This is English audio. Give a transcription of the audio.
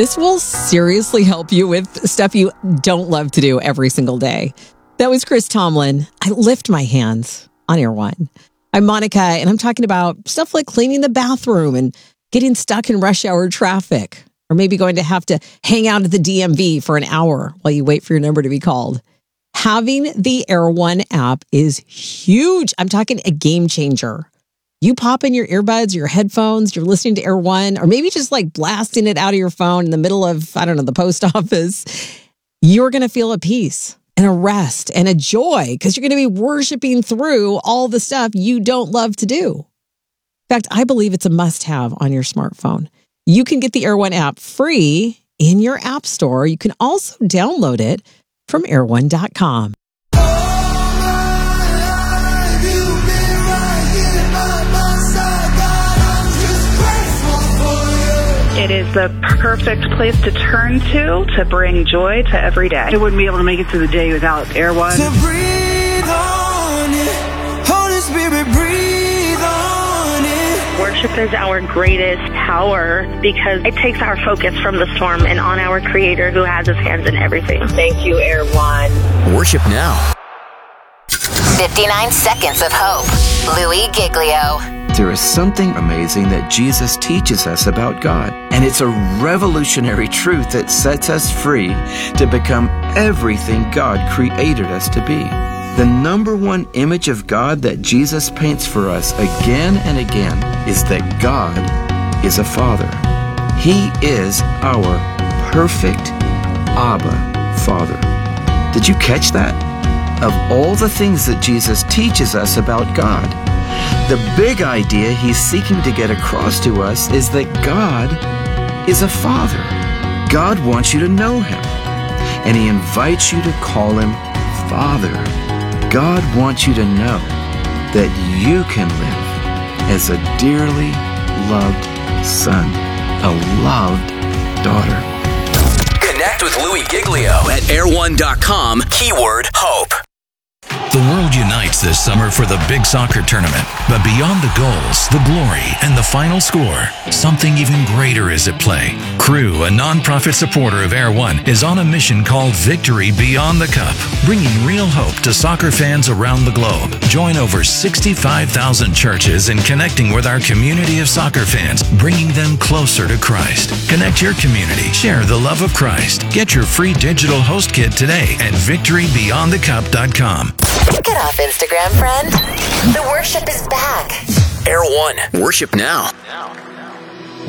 This will seriously help you with stuff you don't love to do every single day. That was Chris Tomlin. I lift my hands on Air One. I'm Monica, and I'm talking about stuff like cleaning the bathroom and getting stuck in rush hour traffic, or maybe going to have to hang out at the DMV for an hour while you wait for your number to be called. Having the Air One app is huge. I'm talking a game changer. You pop in your earbuds, your headphones, you're listening to Air One, or maybe just like blasting it out of your phone in the middle of, the post office. You're going to feel a peace and a rest and a joy because you're going to be worshiping through all the stuff you don't love to do. In fact, I believe it's a must-have on your smartphone. You can get the Air One app free in your app store. You can also download it from airone.com. It is the perfect place to turn to bring joy to every day. I wouldn't be able to make it through the day without Air One. To breathe on it, Holy Spirit, breathe on it. Worship is our greatest power because it takes our focus from the storm and on our Creator who has His hands in everything. Thank you, Air One. Worship now. 59 Seconds of Hope. Louis Giglio. There is something amazing that Jesus teaches us about God, and it's a revolutionary truth that sets us free to become everything God created us to be. The number one image of God that Jesus paints for us again and again is that God is a Father. He is our perfect Abba Father. Did you catch that? Of all the things that Jesus teaches us about God, the big idea he's seeking to get across to us is that God is a Father. God wants you to know him, and he invites you to call him Father. God wants you to know that you can live as a dearly loved son, a loved daughter. Connect with Louis Giglio at airone.com, keyword hope. The world unites this summer for the big soccer tournament. But beyond the goals, the glory, and the final score, something even greater is at play. Crew, a nonprofit supporter of Air One, is on a mission called Victory Beyond the Cup, bringing real hope to soccer fans around the globe. Join over 65,000 churches in connecting with our community of soccer fans, bringing them closer to Christ. Connect your community. Share the love of Christ. Get your free digital host kit today at victorybeyondthecup.com. Get off Instagram, friend. The worship is back. Air One. Worship now.